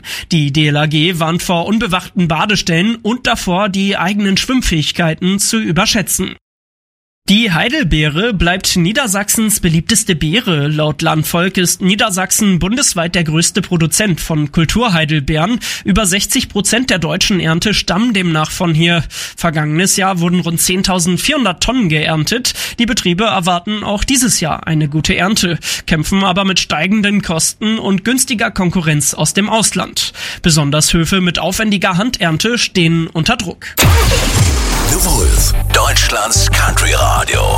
Die DLRG warnt vor unbewachten Badestellen und davor, die eigenen Schwimmfähigkeiten zu überschätzen. Die Heidelbeere bleibt Niedersachsens beliebteste Beere. Laut Landvolk ist Niedersachsen bundesweit der größte Produzent von Kulturheidelbeeren. Über 60% der deutschen Ernte stammen demnach von hier. Vergangenes Jahr wurden rund 10.400 Tonnen geerntet. Die Betriebe erwarten auch dieses Jahr eine gute Ernte, kämpfen aber mit steigenden Kosten und günstiger Konkurrenz aus dem Ausland. Besonders Höfe mit aufwendiger Handernte stehen unter Druck. The Wolf, Deutschlands Country Radio.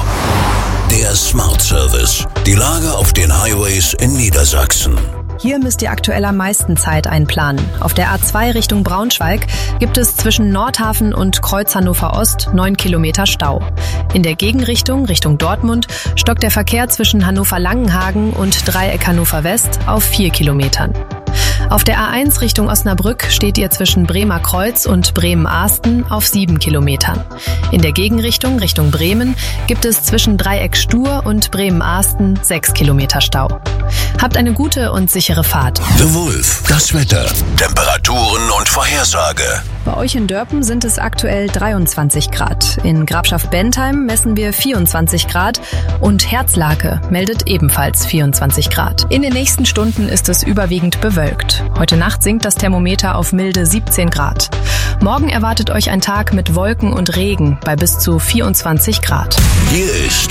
Der Smart Service. Die Lage auf den Highways in Niedersachsen. Hier müsst ihr aktuell am meisten Zeit einplanen. Auf der A2 Richtung Braunschweig gibt es zwischen Nordhafen und Kreuz Hannover Ost 9 Kilometer Stau. In der Gegenrichtung, Richtung Dortmund, stockt der Verkehr zwischen Hannover-Langenhagen und Dreieck Hannover West auf 4 Kilometern. Auf der A1 Richtung Osnabrück steht ihr zwischen Bremer Kreuz und Bremen-Ahsten auf 7 Kilometern. In der Gegenrichtung, Richtung Bremen, gibt es zwischen Dreieck Stur und Bremen-Ahsten 6 Kilometer Stau. Habt eine gute und sichere Fahrt. The Wolf, das Wetter, Temperaturen und Vorhersage. Bei euch in Dörpen sind es aktuell 23 Grad. In Grafschaft-Bentheim messen wir 24 Grad und Herzlake meldet ebenfalls 24 Grad. In den nächsten Stunden ist es überwiegend bewölkt. Heute Nacht sinkt das Thermometer auf milde 17 Grad. Morgen erwartet euch ein Tag mit Wolken und Regen bei bis zu 24 Grad. Hier ist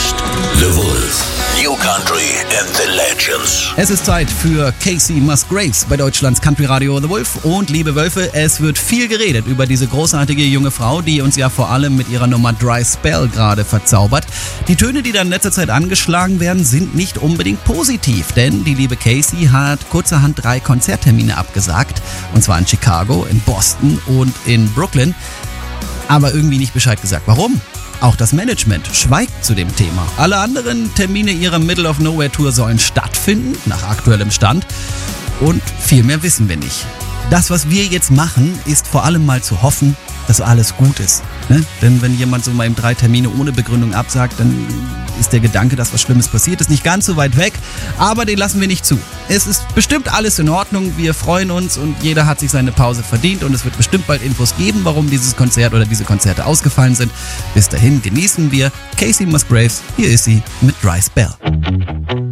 The Wolf. New Country and the Legends. Es ist Zeit für Kacey Musgraves bei Deutschlands Country Radio The Wolf. Und liebe Wölfe, es wird viel geredet über diese großartige junge Frau, die uns ja vor allem mit ihrer Nummer Dry Spell gerade verzaubert. Die Töne, die da in letzter Zeit angeschlagen werden, sind nicht unbedingt positiv, denn die liebe Kacey hat kurzerhand 3 Konzerttermine abgesagt. Und zwar in Chicago, in Boston und in Brooklyn. Aber irgendwie nicht Bescheid gesagt. Warum? Auch das Management schweigt zu dem Thema. Alle anderen Termine ihrer Middle of Nowhere Tour sollen stattfinden, nach aktuellem Stand. Und viel mehr wissen wir nicht. Das, was wir jetzt machen, ist vor allem mal zu hoffen, dass alles gut ist. Ne? Denn wenn jemand so mal eben 3 Termine ohne Begründung absagt, dann ist der Gedanke, dass was Schlimmes passiert ist, nicht ganz so weit weg. Aber den lassen wir nicht zu. Es ist bestimmt alles in Ordnung. Wir freuen uns und jeder hat sich seine Pause verdient. Und es wird bestimmt bald Infos geben, warum dieses Konzert oder diese Konzerte ausgefallen sind. Bis dahin genießen wir Kacey Musgraves. Hier ist sie mit Dry Spell.